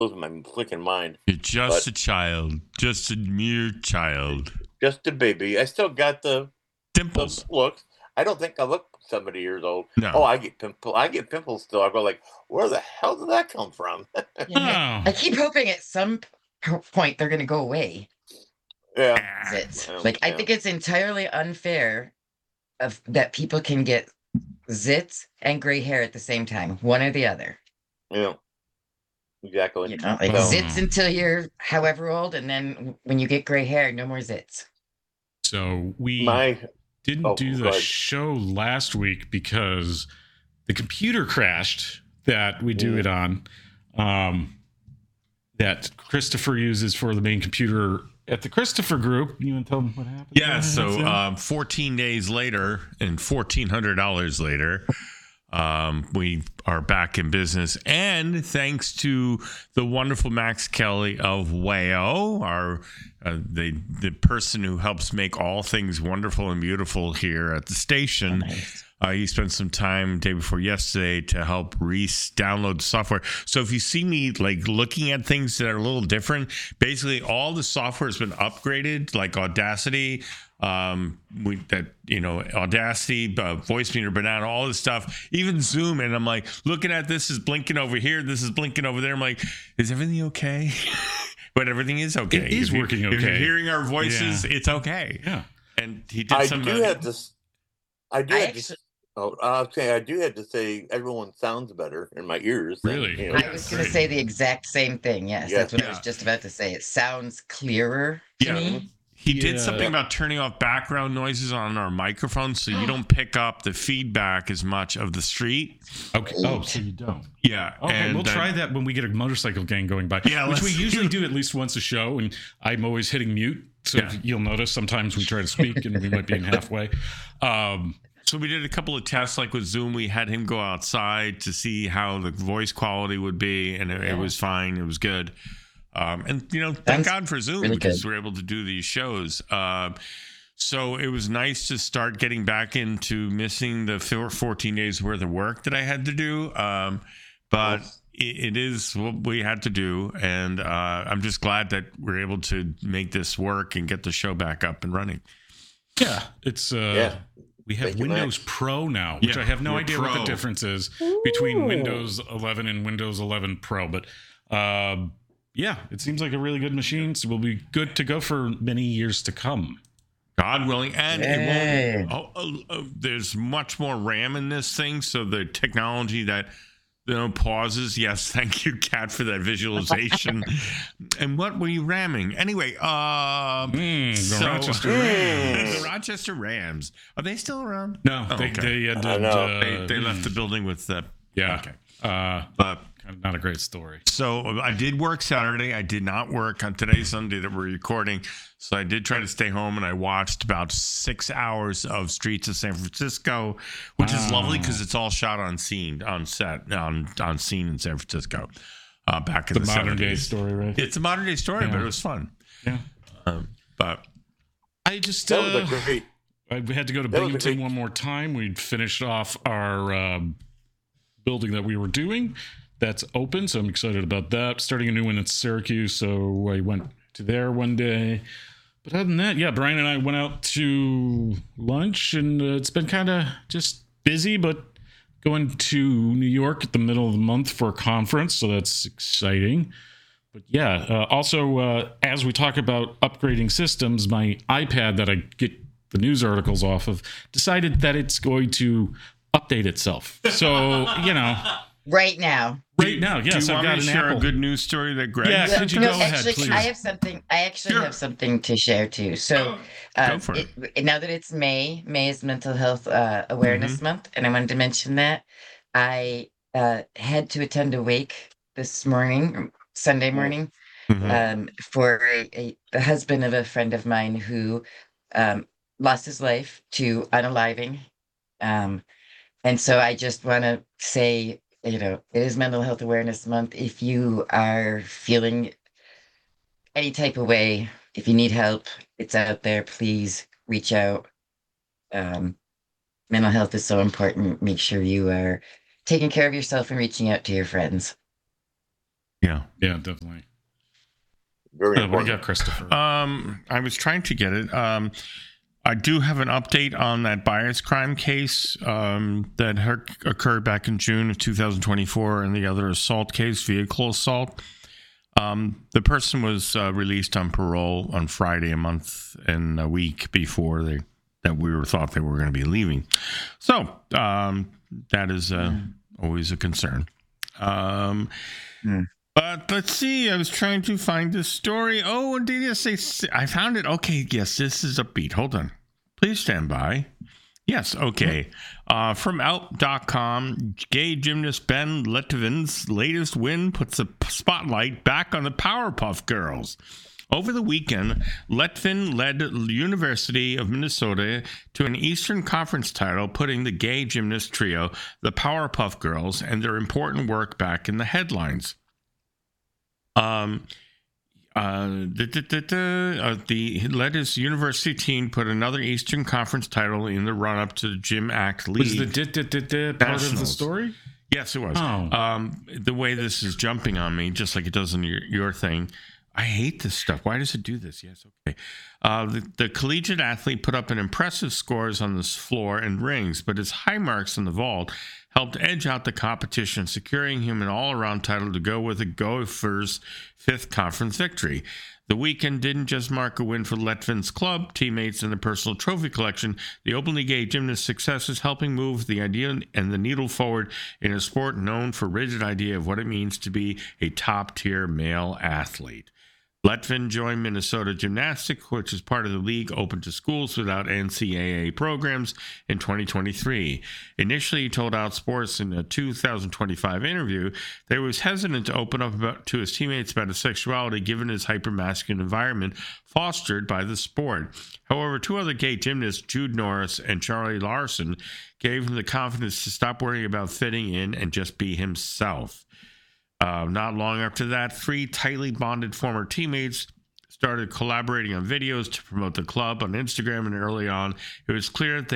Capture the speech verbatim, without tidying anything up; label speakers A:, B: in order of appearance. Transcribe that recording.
A: losing my freaking mind.
B: You're just
A: But
B: a child, just a mere child.
A: just a baby. I still got the, the
B: Dimples.
A: looks. I don't think I look seventy years old.
B: No.
A: Oh, I get pimple. I get pimples still. I go like, where the hell did that come from?
C: Yeah, I keep hoping at some p- point they're going to go away.
A: Yeah.
C: Zits.
A: Well,
C: Like, I
A: yeah.
C: think it's entirely unfair of that people can get zits and gray hair at the same time, one or the other.
A: Yeah. Exactly.
C: You know, like
A: So-
C: zits until you're however old, and then when you get gray hair, no more zits.
D: So we
A: My
D: didn't
A: oh,
D: do
A: go
D: the
A: ahead.
D: show last week because the computer crashed that we do
A: Mm.
D: it on, um, that Christopher uses for the main computer at the Christopher group. You want to tell them what happened?
B: Yeah, so um, fourteen days later and fourteen hundred dollars later, um, we are back in business. And thanks to the wonderful Max Kelly of Wayo, our uh, the the person who helps make all things wonderful and beautiful here at the station.
C: Nice.
B: Uh, he spent some time day before yesterday to help Reese download the software. So if you see me like looking at things that are a little different, basically all the software has been upgraded, like Audacity, um, we that you know Audacity, uh, Voicemeeter, Banana, all this stuff, even Zoom. And I'm like looking at this is blinking over here, this is blinking over there. I'm like, is everything okay? But everything is okay.
D: It is
B: If you-
D: working
B: If you're
D: okay.
B: hering our voices,
D: Yeah.
B: it's okay.
D: Yeah.
B: And he did
A: I
B: some.
A: do
B: uh,
A: have to. s- I do
C: I
A: have
C: actually,
A: to. Oh, I was saying I do have to say everyone sounds better in my ears. than,
D: Really?
A: you know,
C: I was going to
D: Great.
C: say the exact same thing. Yes,
A: Yeah.
C: that's what I was
B: Yeah.
C: just about to say. It sounds clearer to
B: Yeah.
C: me.
B: He did
D: Yeah.
B: something about turning off background noises on our microphones so you don't pick up the feedback as much of the street.
D: Okay. Oh, so you don't.
B: Yeah.
D: Okay,
B: and
D: we'll
B: then-
D: try that when we get a motorcycle gang going by.
B: Yeah,
D: which we
B: let's-
D: usually do at least once a show, and I'm always hitting mute. So
B: Yeah.
D: you'll notice sometimes we try to speak and we might be in halfway. Um,
B: So we did a couple of tests, like with Zoom. We had him go outside to see how the voice quality would be, and it, it was fine. It was good. Um, and, you know, thank
C: Sounds
B: God for Zoom
C: really
B: because
C: good.
B: we're able to do these shows. Um, so it was nice to start getting back into missing the four- fourteen days worth of work that I had to do. Um, but it, it is what we had to do. And uh, I'm just glad that we're able to make this work and get the show back up and running.
D: yeah, it's uh,
A: Yeah.
D: we have
A: Thank you,
D: Windows
A: Max.
D: Pro now, which
B: Yeah,
D: I have no
B: we're
D: idea what the
B: Pro.
D: difference is between Windows eleven and Windows eleven Pro. But um, yeah, it seems like a really good machine. So we'll be good to go for many years to come.
B: God willing, and
C: Yay.
B: it won't. Oh, oh, oh, there's much more RAM in this thing, so the technology that you know pauses. Yes, thank you, Kat, for that visualization. And what were you ramming anyway? Um,
D: Mm, the
B: so-
D: Rochester
A: Rams.
B: the Rochester Rams. Are they still around?
D: No,
B: Oh,
D: they
B: okay.
D: they, ended,
A: I know.
D: uh,
B: They, they left the building with the.
D: Yeah.
B: Okay.
D: Uh,
B: But
D: kind of not a great story.
B: so I did work Saturday. I did not work on today's Sunday that we're recording. So I did try to stay home and I watched about six hours of Streets of San Francisco, which is lovely
D: Wow.
B: because it's all shot on scene, on set, on on scene in San Francisco, uh, back in
D: The
B: the,
D: modern day
B: seventies.
D: story, right?
B: It's a modern day story,
D: Yeah.
B: but it was fun.
D: Yeah.
B: Um, but
D: I just
A: that was
D: uh,
A: a great.
D: I- we had to go to
A: that was a
D: Binghamton
A: great-
D: one more time. We'd finished off our um, building that we were doing. That's open, so I'm excited about that. Starting a new one at Syracuse, so I went to there one day. But other than that, yeah, Brian and I went out to lunch, and uh, it's been kind of just busy, but going to New York at the middle of the month for a conference, so that's exciting. But yeah, uh, also, uh, as we talk about upgrading systems, my iPad that I get the news articles off of decided that it's going to update itself. So, you know,
C: Right now.
D: right now, yes,
B: do you
D: I've
B: want
D: got
B: me to
D: an
B: share
D: Apple.
B: a good news story that Greg?
D: Yeah, could you
C: No,
D: go ahead,
C: actually,
D: please?
C: I have something. I actually
B: Sure.
C: have something to share too. So, uh,
B: Go for it.
C: it- now that it's May, May is Mental Health uh, Awareness
B: Mm-hmm.
C: Month, and I wanted to mention that I uh, had to attend a wake this morning, Sunday morning,
B: Mhm.
C: um, for a, a the husband of a friend of mine who um, lost his life to unaliving. Um, and so I just want to say, you know, it is Mental Health Awareness Month. If you are feeling any type of way, if you need help, it's out there. Please reach out. Um, mental health is so important. Make sure you are taking care of yourself and reaching out to your friends.
B: Yeah.
D: Yeah, definitely.
A: Very
D: Uh, what do you
A: important.
D: got, Christopher?
B: Um, I was trying to get it. Um, I do have an update on that bias crime case um, that her- occurred back in June of two thousand twenty-four, and the other assault case, vehicle assault. Um, the person was uh, released on parole on Friday, a month and a week before they that we were thought they were going to be leaving. So um, that is uh, mm. always a concern. Um, mm. But let's see. I was trying to find this story. Oh, did you say I found it? Okay, yes, this is upbeat. Hold on. Please stand by. Yes, okay. Uh, from out dot com, gay gymnast Ben Letvin's latest win puts a spotlight back on the Powerpuff Girls. Over the weekend, Letvin led the University of Minnesota to an Eastern Conference title, putting the gay gymnast trio, the Powerpuff Girls, and their important work back in the headlines. Um, uh, da, da, da, da, uh, the led his university team put another Eastern Conference title in the run-up to the Gym Act League.
D: Was the da, da, da, da part
B: Nationals.
D: of the story?
B: Yes, it was.
D: Oh.
B: Um, the way this is jumping on me, just like it does in your, your thing. I hate this stuff. Why does it do this? Yes, okay. Uh, the, the collegiate athlete put up an impressive scores on this floor and rings, but his high marks in the vault helped edge out the competition, securing him an all-around title to go with the Gophers' fifth conference victory. The weekend didn't just mark a win for Letvin's club, teammates, and the personal trophy collection. The openly gay gymnast's success is helping move the idea and the needle forward in a sport known for rigid idea of what it means to be a top-tier male athlete. Letvin joined Minnesota Gymnastics, which is part of the league open to schools without N C double A programs, in twenty twenty-three. Initially, he told Outsports in a two thousand twenty-five interview that he was hesitant to open up about, to his teammates about his sexuality given his hypermasculine environment fostered by the sport. However, two other gay gymnasts, Jude Norris and Charlie Larson, gave him the confidence to stop worrying about fitting in and just be himself. Uh, not long after that, three tightly bonded former teammates started collaborating on videos to promote the club on Instagram, and early on, it was clear that they